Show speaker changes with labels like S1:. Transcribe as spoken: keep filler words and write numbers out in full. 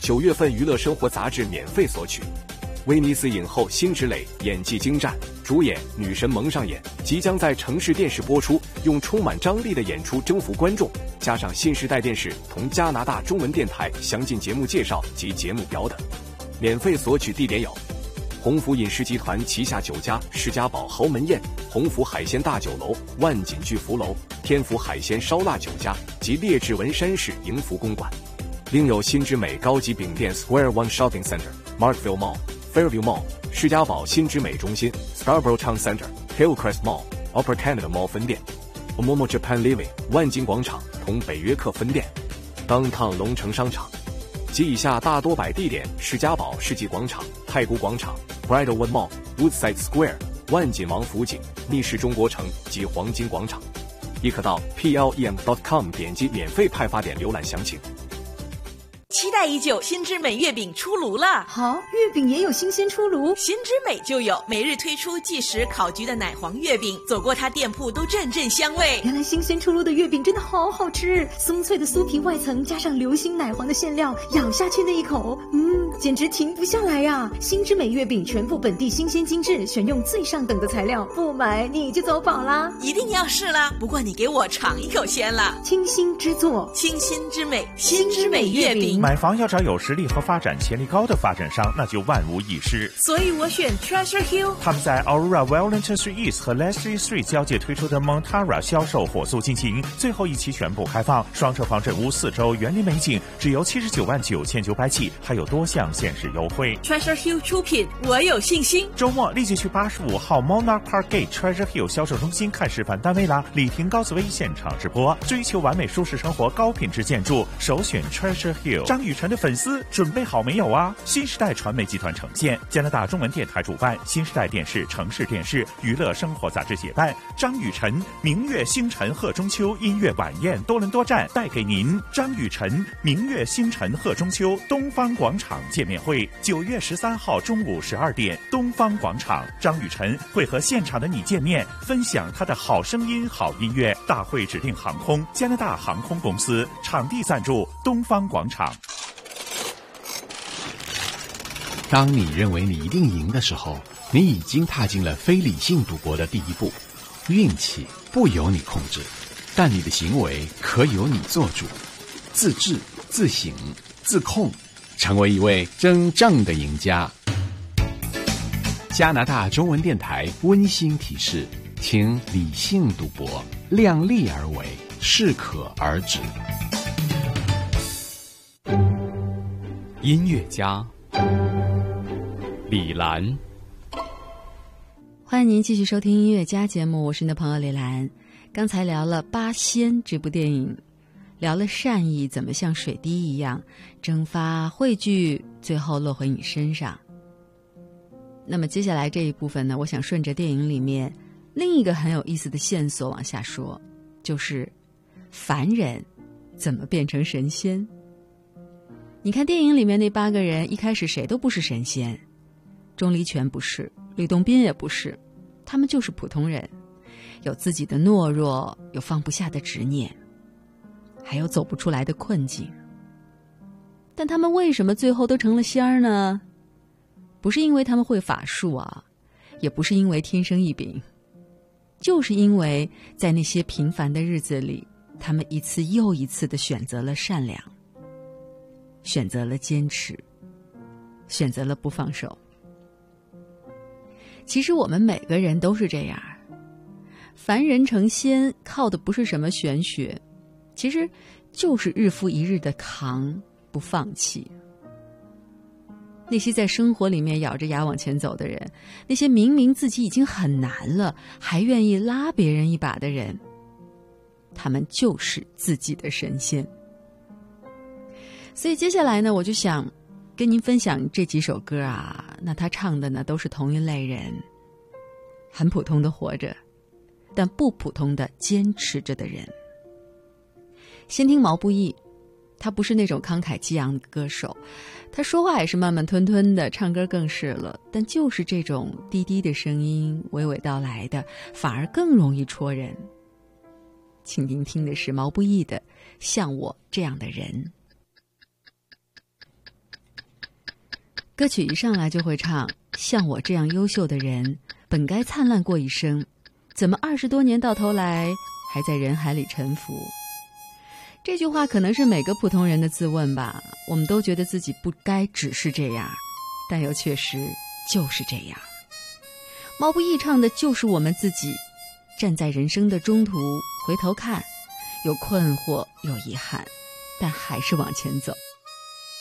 S1: 九月份娱乐生活杂志免费索取。威尼斯影后辛芷蕾演技精湛，主演《女神蒙上眼》即将在城市电视播出，用充满张力的演出征服观众。加上新时代电视同加拿大中文电台详尽节目介绍及节目表等。免费索取地点有鸿福饮食集团旗下酒家世家堡豪门宴、鸿福海鲜大酒楼、万锦巨福楼、天福海鲜烧腊酒家及列治文山市迎福公馆。另有新之美高级饼店 Square One Shopping Center、Markville Mall、Fairview Mall、世家堡新之美中心、Scarborough Town Center、Hillcrest Mall、Upper Canada Mall 分店、Omomo Japan Living 万金广场同北约克分店、Downtown 龙城商场及以下大多摆地点：世家堡世纪广场、太古广场、Bridlewood Mall、Woodside Square、万锦王府井、密室中国城及黄金广场。亦可到 P L E M dot com 点击免费派发点浏览详情。
S2: 期待已久，新之美月饼出炉了。
S3: 好，月饼也有新鲜出炉。
S2: 新之美就有每日推出即食烤焗的奶黄月饼，走过它店铺都阵阵香味。
S3: 原来新鲜出炉的月饼真的好好吃，松脆的酥皮外层加上流心奶黄的馅料，咬下去那一口，嗯，简直停不下来呀！新之美月饼全部本地新鲜精致，选用最上等的材料，不买你就走宝啦！
S2: 一定要试啦！不过你给我尝一口先啦。
S3: 清新之作，
S2: 清新之美，新之美月饼。
S4: 买房要找有实力和发展潜力高的发展商，那就万无一失。
S2: 所以我选 Treasure Hill。
S4: 他们在 Aurora Wellington Street East 和 Leslie Street 交界推出的 Montara 销售火速进行，最后一期全部开放，双车房整屋四周，园林美景，只由七十九万九千九百起，还有多项限时优惠。
S2: Treasure Hill 出品，我有信心。
S4: 周末立即去八十五号 Monarch Park Gate Treasure Hill 销售中心看示范单位啦！李婷、高紫薇现场直播，追求完美舒适生活，高品质建筑，首选 Treasure Hill。张雨晨的粉丝准备好没有啊？新时代传媒集团呈现，加拿大中文电台主办，新时代电视、城市电视、娱乐生活杂志协办，张雨晨明月星辰贺中秋音乐晚宴多伦多站带给您。张雨晨明月星辰贺中秋东方广场见面会，九月十三号中午十二点，东方广场，张雨晨会和现场的你见面，分享他的好声音、好音乐。大会指定航空加拿大航空公司，场地赞助东方广场。
S5: 当你认为你一定赢的时候，你已经踏进了非理性赌博的第一步。运气不由你控制，但你的行为可由你做主。自制、自省、自控，成为一位真正的赢家。加拿大中文电台温馨提示，请理性赌博，量力而为，适可而止。
S6: 音乐家李兰，
S7: 欢迎您继续收听音乐家节目，我是你的朋友李兰。刚才聊了《八仙》这部电影，聊了善意怎么像水滴一样蒸发汇聚，最后落回你身上。那么接下来这一部分呢，我想顺着电影里面另一个很有意思的线索往下说，就是凡人怎么变成神仙。你看电影里面那八个人，一开始谁都不是神仙，钟离权不是，吕洞宾也不是，他们就是普通人，有自己的懦弱，有放不下的执念，还有走不出来的困境。但他们为什么最后都成了仙儿呢？不是因为他们会法术啊，也不是因为天生异禀，就是因为在那些平凡的日子里，他们一次又一次地选择了善良，选择了坚持，选择了不放手。其实我们每个人都是这样，凡人成仙靠的不是什么玄学，其实就是日复一日的扛，不放弃。那些在生活里面咬着牙往前走的人，那些明明自己已经很难了，还愿意拉别人一把的人，他们就是自己的神仙。所以接下来呢，我就想跟您分享这几首歌啊，那他唱的呢都是同一类人，很普通的活着，但不普通的坚持着的人。先听毛不易，他不是那种慷慨激昂的歌手，他说话也是慢慢吞吞的，唱歌更是了，但就是这种低低的声音娓娓道来的，反而更容易戳人。请您听的是毛不易的《像我这样的人》。 歌曲一上来就会唱，像我这样优秀的人本该灿烂过一生，怎么二十多年到头来还在人海里沉浮。这句话可能是每个普通人的自问吧，我们都觉得自己不该只是这样，但又确实就是这样。毛不易唱的就是我们自己，站在人生的中途回头看，有困惑有遗憾，但还是往前走。